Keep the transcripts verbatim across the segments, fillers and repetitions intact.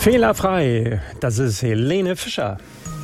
Fehlerfrei, das ist Helene Fischer.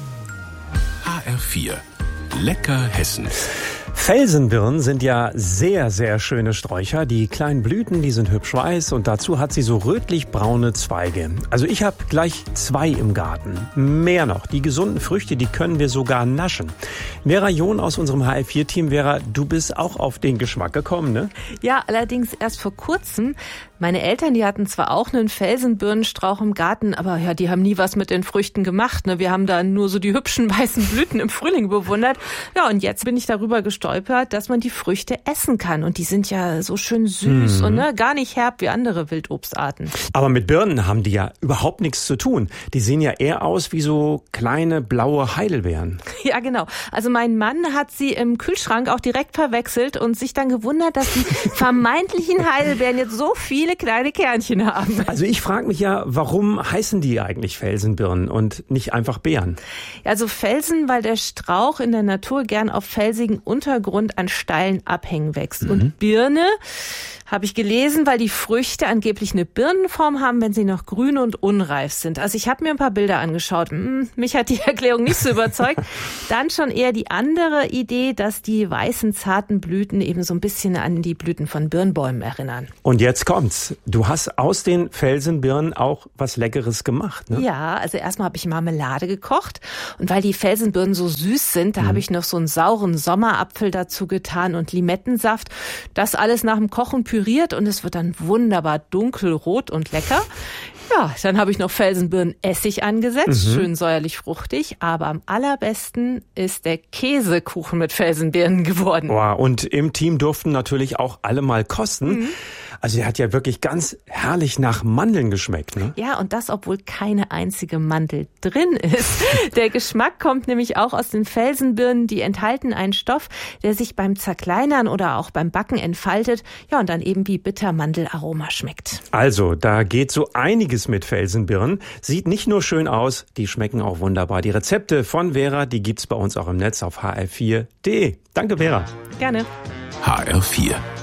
H R vier, lecker Hessen. Felsenbirnen sind ja sehr, sehr schöne Sträucher. Die kleinen Blüten, die sind hübsch weiß und dazu hat sie so rötlich-braune Zweige. Also ich habe gleich zwei im Garten. Mehr noch, die gesunden Früchte, die können wir sogar naschen. Vera John aus unserem H R vier Team, Vera, du bist auch auf den Geschmack gekommen, ne? Ja, allerdings erst vor kurzem. Meine Eltern, die hatten zwar auch einen Felsenbirnenstrauch im Garten, aber ja, die haben nie was mit den Früchten gemacht, ne? Wir haben da nur so die hübschen weißen Blüten im Frühling bewundert. Ja, und jetzt bin ich darüber gestolpert, dass man die Früchte essen kann. Und die sind ja so schön süß mhm. und ne, gar nicht herb wie andere Wildobstarten. Aber mit Birnen haben die ja überhaupt nichts zu tun. Die sehen ja eher aus wie so kleine blaue Heidelbeeren. Ja, genau. Also mein Mann hat sie im Kühlschrank auch direkt verwechselt und sich dann gewundert, dass die vermeintlichen Heidelbeeren jetzt so viele kleine Kernchen haben. Also ich frage mich ja, warum heißen die eigentlich Felsenbirnen und nicht einfach Beeren? Also Felsen, weil der Strauch in der Natur gern auf felsigen Untergrund an steilen Abhängen wächst. Mhm. Und Birne, habe ich gelesen, weil die Früchte angeblich eine Birnenform haben, wenn sie noch grün und unreif sind. Also ich habe mir ein paar Bilder angeschaut. Hm, mich hat die Erklärung nicht so überzeugt. Dann schon eher die andere Idee, dass die weißen, zarten Blüten eben so ein bisschen an die Blüten von Birnbäumen erinnern. Und jetzt kommt's. Du hast aus den Felsenbirnen auch was Leckeres gemacht, ne? Ja, also erstmal habe ich Marmelade gekocht. Und weil die Felsenbirnen so süß sind, da mhm. habe ich noch so einen sauren Sommerapfel dazu getan und Limettensaft. Das alles nach dem Kochen püriert und es wird dann wunderbar dunkelrot und lecker. Ja, dann habe ich noch Felsenbirnenessig angesetzt, mhm. schön säuerlich fruchtig, aber am allerbesten ist der Käsekuchen mit Felsenbirnen geworden. Oh, und im Team durften natürlich auch alle mal kosten. Mhm. Also er hat ja wirklich ganz herrlich nach Mandeln geschmeckt, ne? Ja, und das, obwohl keine einzige Mandel drin ist. Der Geschmack kommt nämlich auch aus den Felsenbirnen. Die enthalten einen Stoff, der sich beim Zerkleinern oder auch beim Backen entfaltet. Ja, und dann eben wie Bittermandelaroma schmeckt. Also, da geht so einiges mit Felsenbirnen. Sieht nicht nur schön aus, die schmecken auch wunderbar. Die Rezepte von Vera, die gibt's bei uns auch im Netz auf h r vier punkt d e. Danke, Vera. Gerne. H R vier.